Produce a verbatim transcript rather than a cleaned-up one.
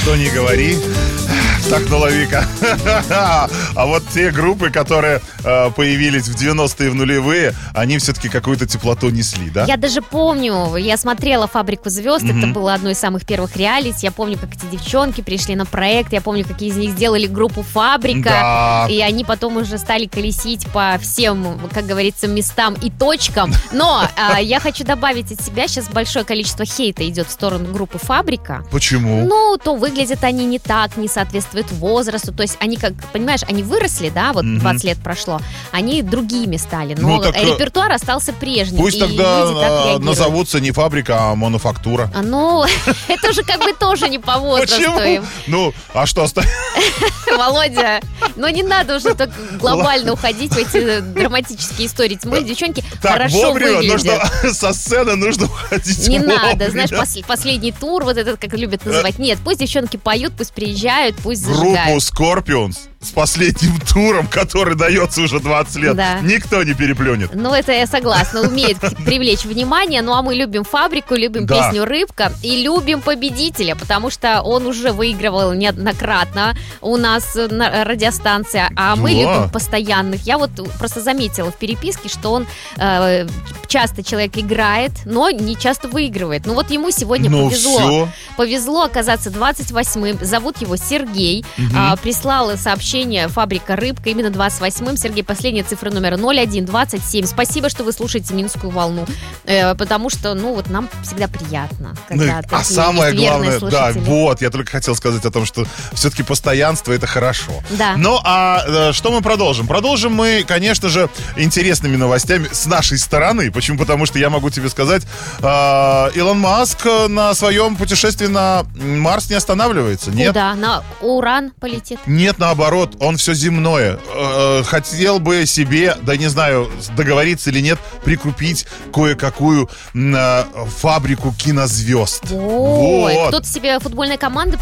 Что не говори, так налови-ка. А вот те группы, которые э, появились в девяностые и в нулевые, они все-таки какую-то теплоту несли, да? Я даже помню, я смотрела «Фабрику звезд», mm-hmm. это было одно из самых первых реалити. Я помню, как эти девчонки пришли на проект, я помню, какие из них сделали группу «Фабрика», да. И они потом уже стали колесить по всем, как говорится, местам и точкам. Но э, я хочу добавить от себя, сейчас большое количество хейта идет в сторону группы «Фабрика». Почему? Ну, то выглядят они не так, не соответствуют возрасту. То есть они, как, понимаешь, они выросли, да, вот mm-hmm. двадцать лет прошло, они другими стали, но ну, так, репертуар остался прежним. Пусть тогда назовутся не «Фабрика», а «Мануфактура». А, ну, это же как бы тоже не по возрасту. Почему? Ну, а что осталось? Володя, ну не надо уже так глобально уходить в эти драматические истории. Тем более девчонки хорошо выглядят. Со сцены нужно уходить. Не надо, знаешь, последний тур, вот этот, как любят называть. Нет, пусть девчонки поют, пусть приезжают, пусть зажигают. Группу Scorpions с последним туром, который дается уже двадцать лет, да. Никто не переплюнет. Ну, это я согласна, умеет привлечь внимание. Ну, а мы любим «Фабрику», любим да. песню «Рыбка» и любим победителя, потому что он уже выигрывал неоднократно у нас на радиостанции, а мы да. любим постоянных. Я вот просто заметила в переписке, что он э, часто человек играет, но не часто выигрывает. Ну, вот ему сегодня ну, повезло. Все. Повезло оказаться двадцать восьмым. Зовут его Сергей. Угу. А, прислал сообщение «Фабрика «Рыбка», именно двадцать восьмым. Сергей, последняя цифра номера ноль один двадцать семь. Спасибо, что вы слушаете «Минскую волну», э, потому что, ну, вот нам всегда приятно, когда ну, а самое главное, да, вот, я только хотел сказать о том, что все-таки постоянство — это хорошо. Да. Ну, а э, что мы продолжим? Продолжим мы, конечно же, интересными новостями с нашей стороны. Почему? Потому что я могу тебе сказать, э, Илон Маск на своем путешествии на Марс не останавливается. Нет. Куда? На Уран полетит? Нет, наоборот, он все земное. Э, хотел бы себе, да не знаю, договориться или нет, прикупить кое-какую э, фабрику кинозвезд. Ой, вот. Кто-то себе футбольная команда